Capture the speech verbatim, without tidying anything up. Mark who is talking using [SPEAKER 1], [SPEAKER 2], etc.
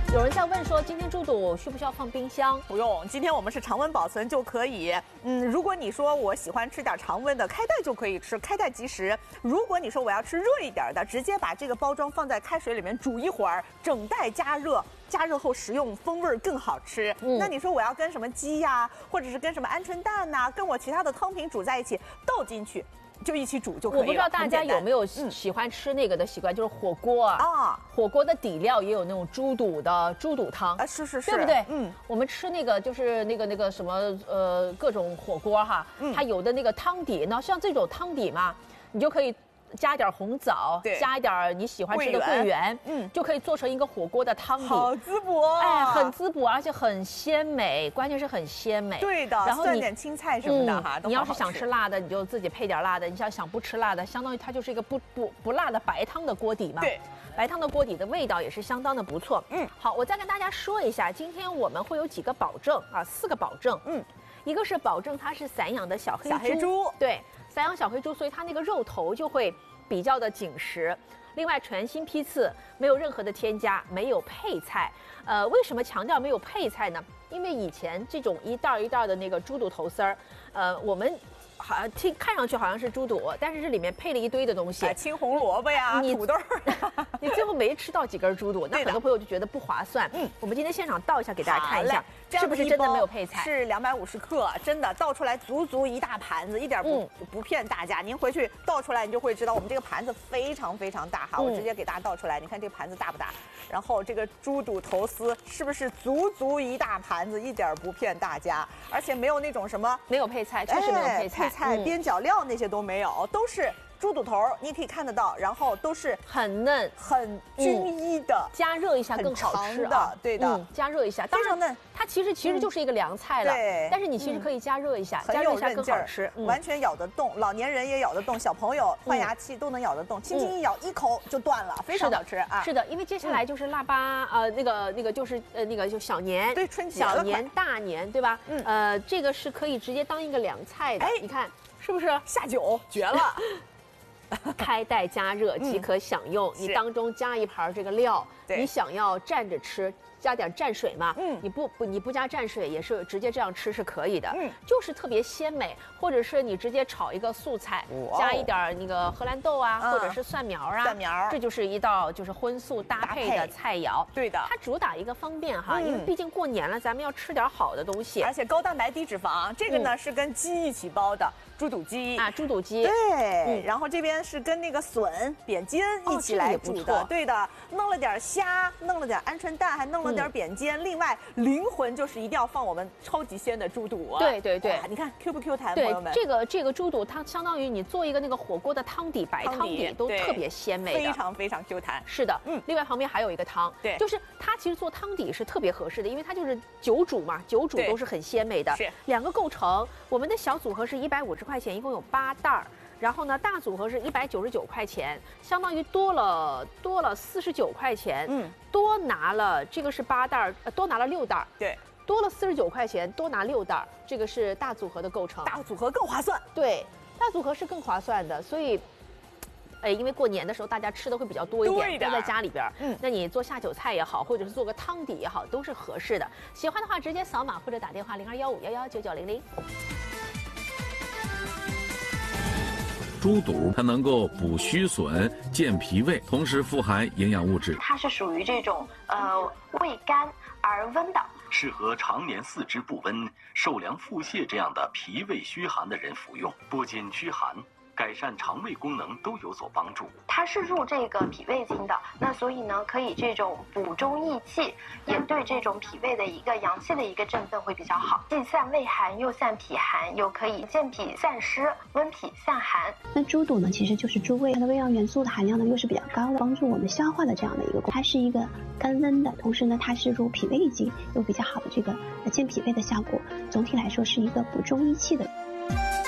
[SPEAKER 1] 有人在问说，今天猪肚需不需要放冰箱？
[SPEAKER 2] 不用，今天我们是常温保存就可以。嗯，如果你说我喜欢吃点常温的，开袋就可以吃，开袋即食。如果你说我要吃热一点的，直接把这个包装放在开水里面煮一会儿，整袋加热。加热后食用，风味更好吃。嗯，那你说我要跟什么鸡呀、啊，或者是跟什么鹌鹑蛋呐、啊，跟我其他的汤品煮在一起，倒进去。就一起煮就可以了。
[SPEAKER 1] 我不知道大家有没有喜欢吃那个的习惯，嗯、就是火锅啊，啊火锅的底料也有那种猪肚的猪肚汤
[SPEAKER 2] 啊，是是是，
[SPEAKER 1] 对不对？
[SPEAKER 2] 嗯，
[SPEAKER 1] 我们吃那个就是那个那个什么呃各种火锅哈，嗯、它有的那个汤底，那像这种汤底嘛，你就可以。加一点红枣，加一点你喜欢吃的桂圆，嗯，就可以做成一个火锅的汤底，
[SPEAKER 2] 好滋补啊！
[SPEAKER 1] 哎，很滋补，而且很鲜美，关键是很鲜美。
[SPEAKER 2] 对的，然后你点青菜什么的哈，
[SPEAKER 1] 你要是想吃辣的，你就自己配点辣的；你要想不吃辣的，相当于它就是一个不不不辣的白汤的锅底嘛。
[SPEAKER 2] 对，
[SPEAKER 1] 白汤的锅底的味道也是相当的不错。嗯，好，我再跟大家说一下，今天我们会有几个保证啊，四个保证。嗯，一个是保证它是散养的小黑猪，
[SPEAKER 2] 小黑猪，
[SPEAKER 1] 对，散养小黑猪，所以它那个肉头就会。比较的紧实，另外全新批次，没有任何的添加，没有配菜。呃，为什么强调没有配菜呢？因为以前这种一袋一袋的那个猪肚头丝儿，呃，我们好像听看上去好像是猪肚，但是这里面配了一堆的东西，
[SPEAKER 2] 哎、青红萝卜呀、土豆
[SPEAKER 1] 你最后没吃到几根猪肚，那很多朋友就觉得不划算。嗯，我们今天现场倒一下给大家看一下，是不是真的没有配菜？
[SPEAKER 2] 是两百五十克，真的倒出来足足一大盘子，一点不、嗯、不骗大家。您回去倒出来，你就会知道我们这个盘子非常非常大哈。嗯、我直接给大家倒出来，你看这个盘子大不大？然后这个猪肚头丝是不是足足一大盘子，一点不骗大家？而且没有那种什么
[SPEAKER 1] 没有配菜，确实没有配菜，
[SPEAKER 2] 配菜、嗯、边角料那些都没有，都是。猪肚头你可以看得到，然后都是
[SPEAKER 1] 很嫩、
[SPEAKER 2] 很均一的，
[SPEAKER 1] 嗯、加热一下更好吃
[SPEAKER 2] 啊！对的、嗯，
[SPEAKER 1] 加热一下，当然嫩。它其实其实就是一个凉菜了，
[SPEAKER 2] 对。
[SPEAKER 1] 但是你其实可以加热一下，
[SPEAKER 2] 嗯、
[SPEAKER 1] 加热一下更好吃，
[SPEAKER 2] 嗯、完全咬得动，老年人也咬得动，小朋友换牙期都能咬得动，轻轻一咬一口就断了，非常好吃啊！
[SPEAKER 1] 是的，因为接下来就是腊八，呃，那个那个就是呃那个就小年，
[SPEAKER 2] 对，春节
[SPEAKER 1] 小年大年，对吧？嗯，呃，这个是可以直接当一个凉菜的，哎，你看是不是
[SPEAKER 2] 下酒绝了？
[SPEAKER 1] 开袋加热即可享用，嗯、你当中加一盘这个料，你想要蘸着吃，加点蘸水嘛，嗯，你不不你不加蘸水也是直接这样吃是可以的，嗯，就是特别鲜美，或者是你直接炒一个素菜，加一点那个荷兰豆啊，嗯、或者是蒜苗啊，
[SPEAKER 2] 蒜苗，
[SPEAKER 1] 这就是一道就是荤素搭配的菜肴，
[SPEAKER 2] 对的，
[SPEAKER 1] 它主打一个方便哈，嗯、因为毕竟过年了，咱们要吃点好的东西，
[SPEAKER 2] 而且高蛋白低脂肪，这个呢、嗯、是跟鸡一起包的。猪肚鸡
[SPEAKER 1] 啊，猪肚鸡
[SPEAKER 2] 对，嗯、然后这边是跟那个笋、扁尖一起来煮的，哦、对的，弄了点虾，弄了点鹌鹑蛋，还弄了点扁尖。嗯、另外，灵魂就是一定要放我们超级鲜的猪肚、啊。
[SPEAKER 1] 对对对，
[SPEAKER 2] 你看 Q 不 Q 弹，
[SPEAKER 1] 对
[SPEAKER 2] 朋友们。
[SPEAKER 1] 这个这个猪肚，它相当于你做一个那个火锅的汤底，白汤底都特别鲜美的，
[SPEAKER 2] 非常非常 Q 弹。
[SPEAKER 1] 是的，嗯。另外旁边还有一个汤，对，就是它其实做汤底是特别合适的，因为它就是酒煮嘛，酒煮都是很鲜美的。
[SPEAKER 2] 是
[SPEAKER 1] 两个构成，我们的小组合是一百五十块钱，一共有八。袋儿，然后呢，大组合是一百九十九块钱，相当于多了多了四十九块钱，嗯，多拿了这个是八袋儿，呃，多拿了六袋儿，
[SPEAKER 2] 对，
[SPEAKER 1] 多了四十九块钱，多拿六袋儿，这个是大组合的构成，
[SPEAKER 2] 大组合更划算，
[SPEAKER 1] 对，大组合是更划算的，所以。哎，因为过年的时候大家吃的会比较多一点，都在家里边，嗯，那你做下酒菜也好，或者是做个汤底也好，都是合适的。喜欢的话直接扫码或者打电话零二幺五幺幺九九零零。
[SPEAKER 3] 猪肚它能够补虚损、健脾胃，同时富含营养物质。
[SPEAKER 4] 它是属于这种呃味甘而温的，
[SPEAKER 5] 适合常年四肢不温、受凉腹泻这样的脾胃虚寒的人服用，不仅驱寒，改善肠胃功能都有所帮助。
[SPEAKER 4] 它是入这个脾胃经的，那所以呢，可以这种补中益气，也对这种脾胃的一个阳气的一个振奋会比较好，既散胃寒又散脾寒，又可以健脾散湿、温脾散寒。
[SPEAKER 6] 那猪肚呢，其实就是猪胃，它的微量元素的含量呢又是比较高的，帮助我们消化的这样的一个功能。它是一个甘温的，同时呢，它是入脾胃经，有比较好的这个健脾胃的效果。总体来说是一个补中益气的。